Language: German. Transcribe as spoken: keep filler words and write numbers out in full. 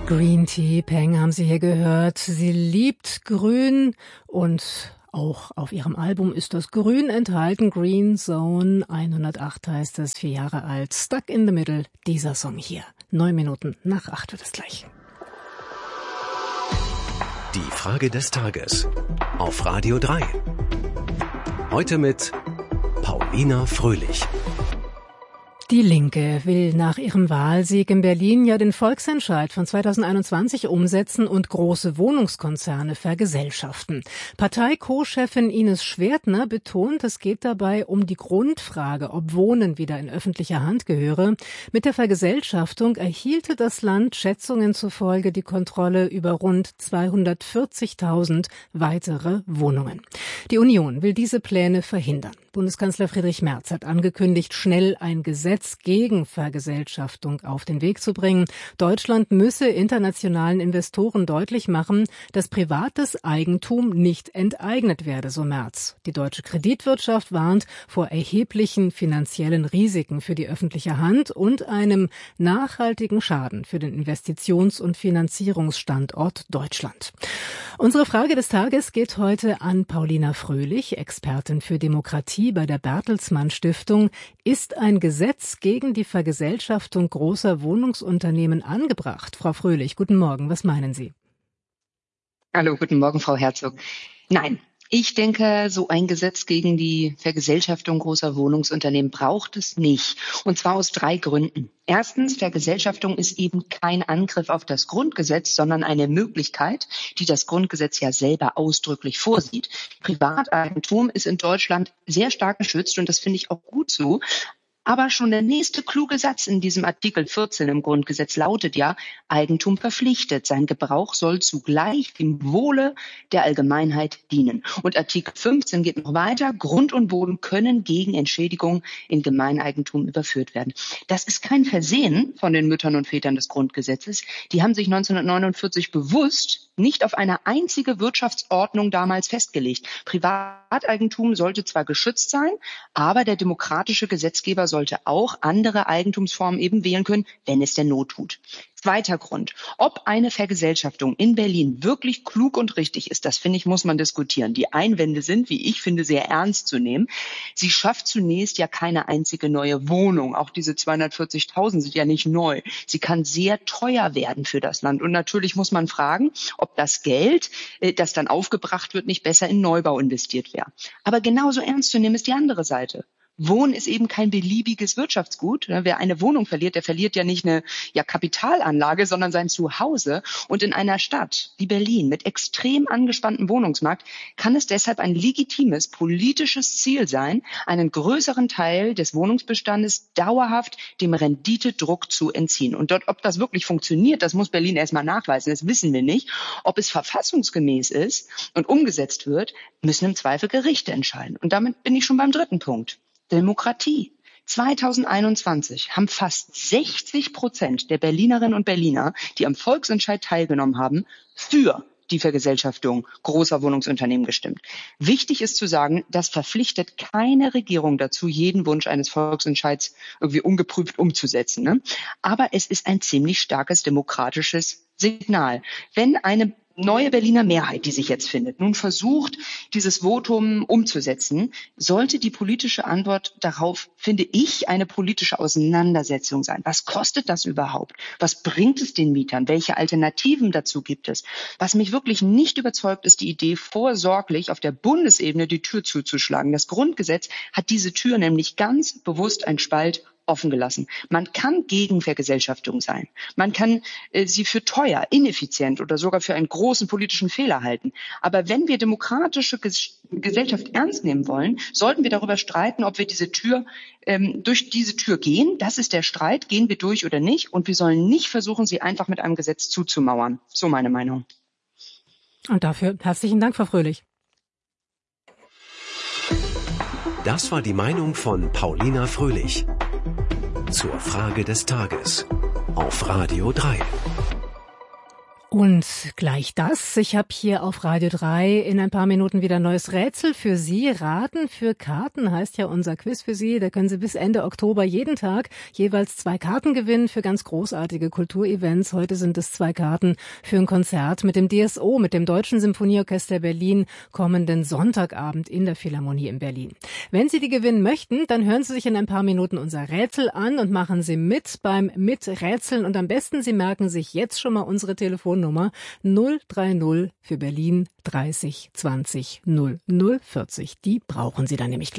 Green Tea Peng haben Sie hier gehört. Sie liebt Grün und auch auf ihrem Album ist das Grün enthalten. Green Zone hundertacht heißt es, vier Jahre alt. Stuck in the Middle, dieser Song hier. Neun Minuten nach acht wird es gleich. Die Frage des Tages auf Radio drei. Heute mit Paulina Fröhlich. Die Linke will nach ihrem Wahlsieg in Berlin ja den Volksentscheid von zweitausendeinundzwanzig umsetzen und große Wohnungskonzerne vergesellschaften. Partei-Co-Chefin Ines Schwertner betont, es geht dabei um die Grundfrage, ob Wohnen wieder in öffentlicher Hand gehöre. Mit der Vergesellschaftung erhielte das Land Schätzungen zufolge die Kontrolle über rund zweihundertvierzigtausend weitere Wohnungen. Die Union will diese Pläne verhindern. Bundeskanzler Friedrich Merz hat angekündigt, schnell ein Gesetz gegen Vergesellschaftung auf den Weg zu bringen. Deutschland müsse internationalen Investoren deutlich machen, dass privates Eigentum nicht enteignet werde, so Merz. Die deutsche Kreditwirtschaft warnt vor erheblichen finanziellen Risiken für die öffentliche Hand und einem nachhaltigen Schaden für den Investitions- und Finanzierungsstandort Deutschland. Unsere Frage des Tages geht heute an Paulina Fröhlich, Expertin für Demokratie bei der Bertelsmann Stiftung. Ist ein Gesetz gegen die Vergesellschaftung großer Wohnungsunternehmen angebracht? Frau Fröhlich, guten Morgen. Was meinen Sie? Hallo, guten Morgen, Frau Herzog. Nein. Ich denke, so ein Gesetz gegen die Vergesellschaftung großer Wohnungsunternehmen braucht es nicht. Und zwar aus drei Gründen. Erstens, Vergesellschaftung ist eben kein Angriff auf das Grundgesetz, sondern eine Möglichkeit, die das Grundgesetz ja selber ausdrücklich vorsieht. Privateigentum ist in Deutschland sehr stark geschützt und das finde ich auch gut so. Aber schon der nächste kluge Satz in diesem Artikel vierzehn im Grundgesetz lautet ja, Eigentum verpflichtet. Sein Gebrauch soll zugleich dem Wohle der Allgemeinheit dienen. Und Artikel fünfzehn geht noch weiter. Grund und Boden können gegen Entschädigung in Gemeineigentum überführt werden. Das ist kein Versehen von den Müttern und Vätern des Grundgesetzes. Die haben sich neunzehnhundertneunundvierzig bewusst nicht auf eine einzige Wirtschaftsordnung damals festgelegt. Privateigentum sollte zwar geschützt sein, aber der demokratische Gesetzgeber sollte auch andere Eigentumsformen eben wählen können, wenn es denn Not tut. Zweiter Grund. Ob eine Vergesellschaftung in Berlin wirklich klug und richtig ist, das finde ich, muss man diskutieren. Die Einwände sind, wie ich finde, sehr ernst zu nehmen. Sie schafft zunächst ja keine einzige neue Wohnung. Auch diese zweihundertvierzigtausend sind ja nicht neu. Sie kann sehr teuer werden für das Land. Und natürlich muss man fragen, ob das Geld, das dann aufgebracht wird, nicht besser in Neubau investiert wäre. Aber genauso ernst zu nehmen ist die andere Seite. Wohnen ist eben kein beliebiges Wirtschaftsgut. Wer eine Wohnung verliert, der verliert ja nicht eine ja, Kapitalanlage, sondern sein Zuhause. Und in einer Stadt wie Berlin mit extrem angespanntem Wohnungsmarkt kann es deshalb ein legitimes politisches Ziel sein, einen größeren Teil des Wohnungsbestandes dauerhaft dem Renditedruck zu entziehen. Und dort, ob das wirklich funktioniert, das muss Berlin erstmal nachweisen. Das wissen wir nicht. Ob es verfassungsgemäß ist und umgesetzt wird, müssen im Zweifel Gerichte entscheiden. Und damit bin ich schon beim dritten Punkt. Demokratie. zweitausendeinundzwanzig haben fast sechzig Prozent der Berlinerinnen und Berliner, die am Volksentscheid teilgenommen haben, für die Vergesellschaftung großer Wohnungsunternehmen gestimmt. Wichtig ist zu sagen, das verpflichtet keine Regierung dazu, jeden Wunsch eines Volksentscheids irgendwie ungeprüft umzusetzen. Ne? Aber es ist ein ziemlich starkes demokratisches Signal. Wenn eine neue Berliner Mehrheit, die sich jetzt findet, nun versucht, dieses Votum umzusetzen, sollte die politische Antwort darauf, finde ich, eine politische Auseinandersetzung sein. Was kostet das überhaupt? Was bringt es den Mietern? Welche Alternativen dazu gibt es? Was mich wirklich nicht überzeugt, ist die Idee, vorsorglich auf der Bundesebene die Tür zuzuschlagen. Das Grundgesetz hat diese Tür nämlich ganz bewusst einen Spalt offen gelassen. Man kann gegen Vergesellschaftung sein. Man kann äh, sie für teuer, ineffizient oder sogar für einen großen politischen Fehler halten. Aber wenn wir demokratische Ges- Gesellschaft ernst nehmen wollen, sollten wir darüber streiten, ob wir diese Tür ähm, durch diese Tür gehen. Das ist der Streit. Gehen wir durch oder nicht? Und wir sollen nicht versuchen, sie einfach mit einem Gesetz zuzumauern. So meine Meinung. Und dafür herzlichen Dank, Frau Fröhlich. Das war die Meinung von Paulina Fröhlich zur Frage des Tages auf Radio drei. Und gleich das. Ich habe hier auf Radio drei in ein paar Minuten wieder ein neues Rätsel für Sie. Raten für Karten heißt ja unser Quiz für Sie. Da können Sie bis Ende Oktober jeden Tag jeweils zwei Karten gewinnen für ganz großartige Kulturevents. Heute sind es zwei Karten für ein Konzert mit dem D S O, mit dem Deutschen Symphonieorchester Berlin, kommenden Sonntagabend in der Philharmonie in Berlin. Wenn Sie die gewinnen möchten, dann hören Sie sich in ein paar Minuten unser Rätsel an und machen Sie mit beim Miträtseln. Und am besten, Sie merken sich jetzt schon mal unsere Telefonnummer. Nummer null drei null für Berlin dreißig zwanzig null null vierzig. Die brauchen Sie dann nämlich gleich.